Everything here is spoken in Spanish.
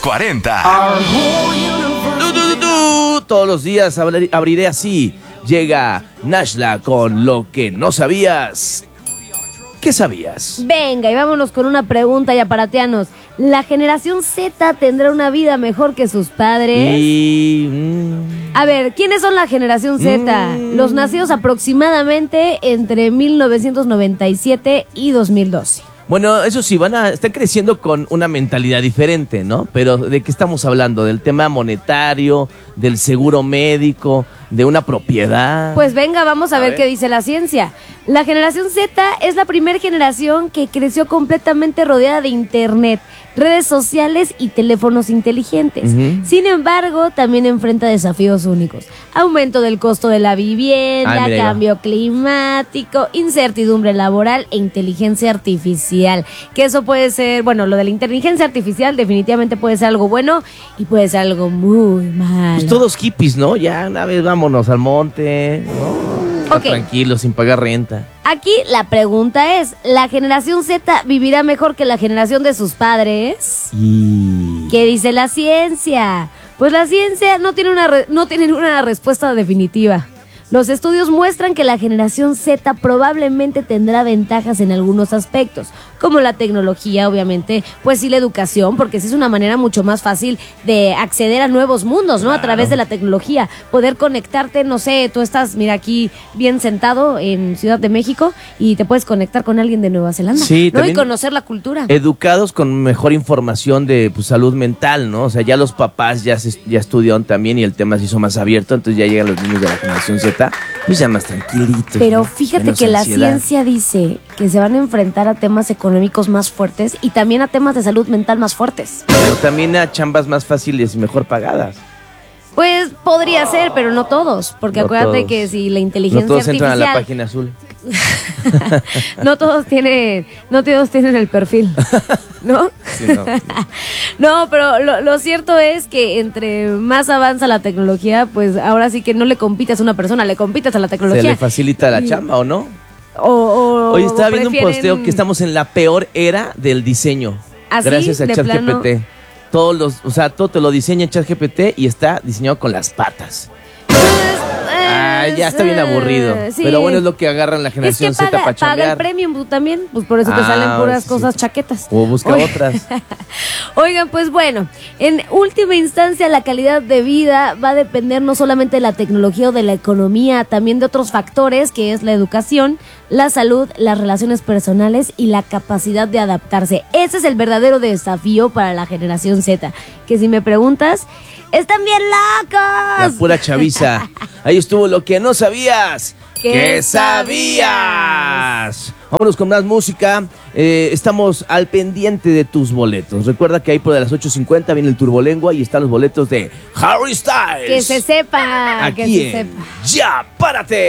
40. Todos los días abriré así. Llega Nashla con lo que no sabías. ¿Qué sabías? Venga, y vámonos con una pregunta y aparateanos. ¿La generación Z tendrá una vida mejor que sus padres? A ver, ¿quiénes son la generación Z? Los nacidos aproximadamente entre 1997 y 2012. Bueno, eso sí, están creciendo con una mentalidad diferente, ¿no? Pero ¿de qué estamos hablando? ¿Del tema monetario, del seguro médico, de una propiedad? Pues venga, vamos a ver qué dice la ciencia. La generación Z es la primera generación que creció completamente rodeada de internet, redes sociales y teléfonos inteligentes. Sin embargo, también enfrenta desafíos únicos. Aumento del costo de la vivienda, cambio climático, incertidumbre laboral e inteligencia artificial. Que eso puede ser, bueno, lo de la inteligencia artificial definitivamente puede ser algo bueno y puede ser algo muy malo. Pues todos hippies, ¿no? Ya una vez vámonos al monte, ¿no? Tranquilo, sin pagar renta. Aquí la pregunta es, ¿la generación Z vivirá mejor que la generación de sus padres? ¿Qué dice la ciencia? Pues la ciencia no tiene una respuesta definitiva. Los estudios muestran que la generación Z probablemente tendrá ventajas en algunos aspectos, como la tecnología, obviamente, pues sí la educación, porque sí es una manera mucho más fácil de acceder a nuevos mundos, ¿no? Claro. A través de la tecnología, poder conectarte, no sé, tú estás, mira, aquí bien sentado en Ciudad de México y te puedes conectar con alguien de Nueva Zelanda, sí, ¿no? Y conocer la cultura. Educados con mejor información de salud mental, ¿no? O sea, ya los papás ya estudiaron también y el tema se hizo más abierto, entonces ya llegan los niños de la generación Z pues ya más tranquilitos. Pero fíjate que la ciencia dice que se van a enfrentar a temas económicos más fuertes y también a temas de salud mental más fuertes. Pero también a chambas más fáciles y mejor pagadas. Pues podría ser, pero no todos, porque acuérdate que si la inteligencia artificial... No todos entran a la página azul. no todos tienen el perfil, ¿no? Sí, no. No, pero lo cierto es que entre más avanza la tecnología, pues ahora sí que no le compites a una persona, le compites a la tecnología. Se le facilita la chamba, ¿o no? Oye, estaba viendo un posteo que estamos en la peor era del diseño. ¿Así? Gracias a ChatGPT. Todo te lo diseña ChatGPT y está diseñado con las patas. Ya está bien aburrido. Sí. Pero bueno, es lo que agarran la generación Z para chambear. Paga el premium tú también, pues por eso te salen puras cosas chaquetas. O busca otras. Oigan, pues bueno, en última instancia la calidad de vida va a depender no solamente de la tecnología o de la economía, también de otros factores, que es la educación, la salud, las relaciones personales y la capacidad de adaptarse. Ese es el verdadero desafío para la generación Z, que si me preguntas, ¡están bien locos! La pura chaviza. Ahí estuvo lo que no sabías. ¿Qué sabías? Vámonos con más música. Estamos al pendiente de tus boletos. Recuerda que ahí por las 8:50 viene el Turbolengua y están los boletos de Harry Styles. Que se sepa. Aquí que se sepa. Ya, párate.